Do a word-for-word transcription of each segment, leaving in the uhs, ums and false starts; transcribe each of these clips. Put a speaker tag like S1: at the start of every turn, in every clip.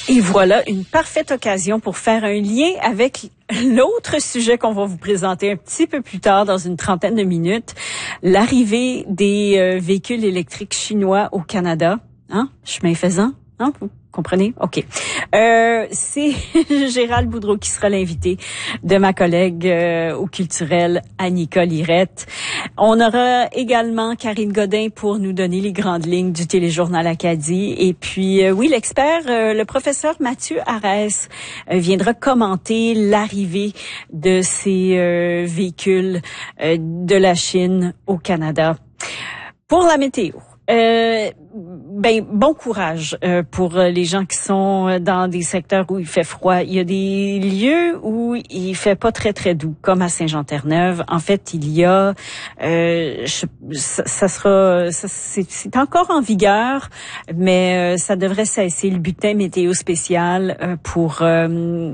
S1: Et voilà une parfaite occasion pour faire un lien avec l'autre sujet qu'on va vous présenter un petit peu plus tard dans une trentaine de minutes, l'arrivée des euh, véhicules électriques chinois au Canada. Hein? Chemin faisant? Hein? Vous comprenez? OK. Euh, c'est Gérald Boudreau qui sera l'invité de ma collègue euh, au culturel Anne-Nicole Lirette. On aura également Karine Godin pour nous donner les grandes lignes du téléjournal Acadie. Et puis, euh, oui, l'expert, euh, le professeur Mathieu Arès, euh, viendra commenter l'arrivée de ces euh, véhicules euh, de la Chine au Canada. Pour la météo. Euh, ben bon courage euh, pour les gens qui sont dans des secteurs où il fait froid. Il y a des lieux où il fait pas très très doux, comme à Saint-Jean-Terre-Neuve. En fait, il y a, euh, je, ça, ça sera, ça, c'est, c'est encore en vigueur, mais euh, ça devrait cesser. Le bulletin météo spécial euh, pour euh,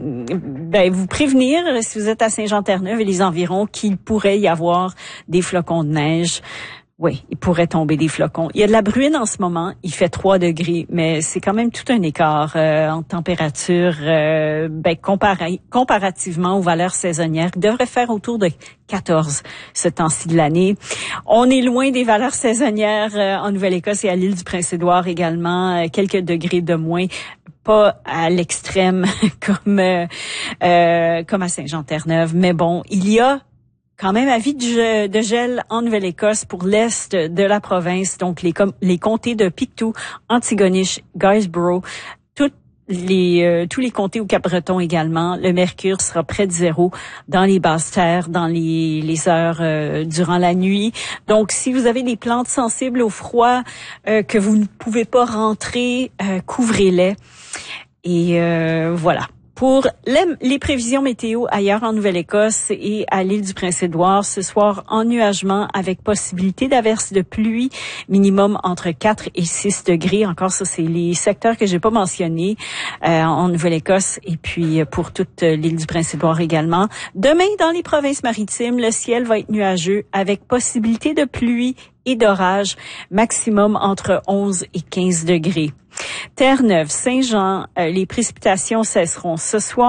S1: ben vous prévenir si vous êtes à Saint-Jean-Terre-Neuve et les environs qu'il pourrait y avoir des flocons de neige. Oui, il pourrait tomber des flocons. Il y a de la bruine en ce moment. Il fait trois degrés, mais c'est quand même tout un écart euh, en température euh, ben, comparé, comparativement aux valeurs saisonnières. Il devrait faire autour de quatorze ce temps-ci de l'année. On est loin des valeurs saisonnières euh, en Nouvelle-Écosse et à l'île du Prince-Édouard également. Euh, quelques degrés de moins. Pas à l'extrême comme euh, euh, comme à Saint-Jean-Terre-Neuve. Mais bon, il y a quand même avis de, de gel en Nouvelle-Écosse pour l'est de la province, donc les, les comtés de Pictou, Antigonish, Guysborough, toutes les, euh, tous les comtés au Cap-Breton également. Le mercure sera près de zéro dans les basses-terres, dans les, les heures euh, durant la nuit. Donc, si vous avez des plantes sensibles au froid, euh, que vous ne pouvez pas rentrer, euh, couvrez-les. Et euh, voilà. Pour les, les prévisions météo ailleurs en Nouvelle-Écosse et à l'île du Prince-Édouard, ce soir, ennuagement avec possibilité d'averses de pluie, minimum entre quatre et six degrés. Encore, ça, c'est les secteurs que j'ai pas mentionnés euh, en Nouvelle-Écosse et puis pour toute l'île du Prince-Édouard également. Demain, dans les provinces maritimes, le ciel va être nuageux avec possibilité de pluie et d'orage, maximum entre onze et quinze degrés. Terre-Neuve, Saint-Jean, euh, les précipitations cesseront ce soir.